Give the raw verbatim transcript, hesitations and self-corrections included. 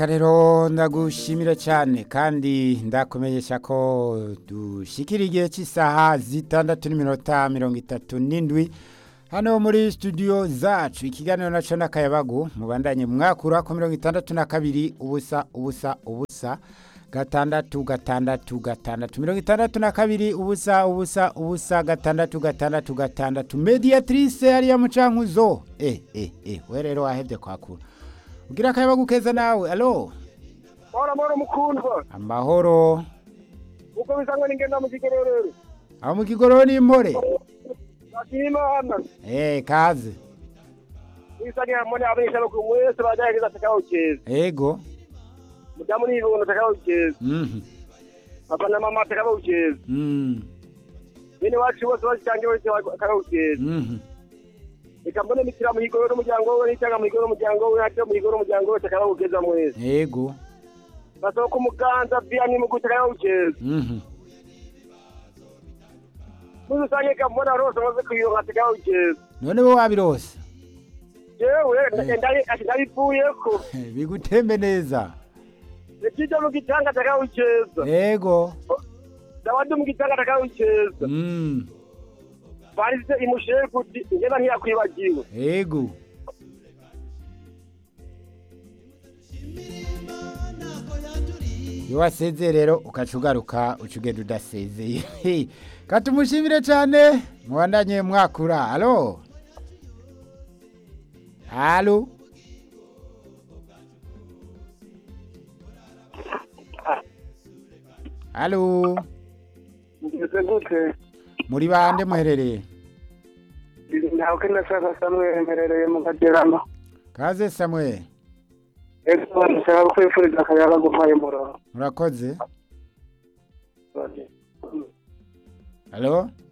rero ndagushimira cyane kandi ndakumenyesha ko dushikira igihe cy'isaha zitandatu n'iminota mirongo itatu n'indwi hano muri studio zacu ikiganiro naco n'akayabagu mubandanye mwakura ku mirongo itandatu na kabiri ubusa ubusa ubusa gatandatu gatandatu gatandatu mirongo itandatu na kabiri ubusa ubusa ubusa gatandatu gatandatu gatandatu mediatrice hariya mucankuzo eh eh eh we rero wahevye kwakura ugira akayabagu keza nawe alo Ora moro mukundwa amahoro uko bisangwa ningenda mu kigororero aho mu kigororo ni impore Imana eh kaze isage hamwe abesha ko mwese bajageza takawukeza ego mudamu ni ibintu takawukeza mhm papa na mama takawukeza mhm bene wacu bose bajange bose takawukeza mhm ikambone mitira mu kigororo umuryango we n'itanga mu kigororo umuryango we hate mu kigororo umuryango we takawukeza mwese ego baso ko muganza bya ni mu gutakawukeza mhm Muzo sanye kambona rose maze kuyironka takawukeza none bo wabirose yewe ndaye ashidabipfuye ko bigutembe neza Nikija mu gitanga takawukeza ego Dawadi mu gitanga takawukeza mm Barize imushefu ngeza ntiyakwibagiwe ego Yo waseze rero ukacugaruka ucugenda udasezeye katumushimire cyane mwandanye mwakura alo Halo Halo Ngeze gute muri bande muherereye Ntaho kenda sasa Samuel mperereye mu Kagerama Kaze Samuel Ego nshaka kwifuriza akayaga guhaye muro murakoze Halo